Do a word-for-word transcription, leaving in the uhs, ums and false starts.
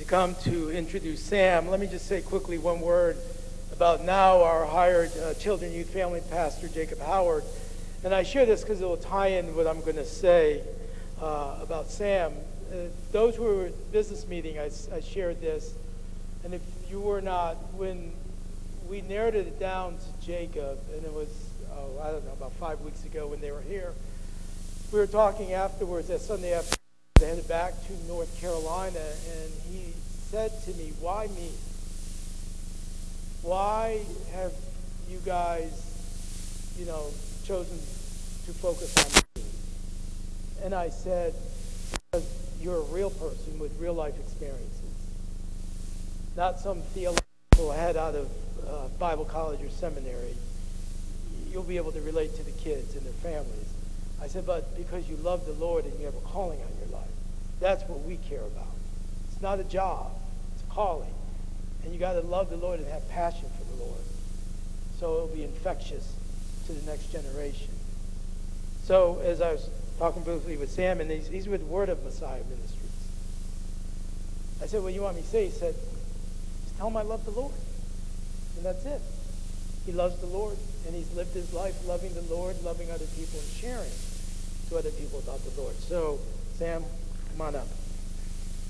come to introduce Sam. Let me just say quickly one word about now our hired uh, children, youth, family pastor, Jacob Howard. And I share this because it will tie in what I'm going to say uh, about Sam. Uh, those who were at the business meeting, I, I shared this. And if you were not, when we narrowed it down to Jacob, and it was, oh, I don't know, about five weeks ago when they were here, we were talking afterwards, that Sunday afternoon, they headed back to North Carolina, and he said to me, why me? Why have you guys, you know, chosen to focus on me? And I said, because you're a real person with real life experiences, not some theological head out of uh, Bible college or seminary. You'll be able to relate to the kids and their families. I said, but because you love the Lord and you have a calling on your life, that's what we care about. It's not a job, it's a calling. And you got to love the Lord and have passion for the Lord. So it'll be infectious to the next generation. So as I was talking briefly with Sam, and he's, he's with Word of Messiah Ministries. I said, what do you want me to say? He said, just tell him I love the Lord. And that's it. He loves the Lord, and he's lived his life loving the Lord, loving other people, and sharing to other people about the Lord. So, Sam, come on up.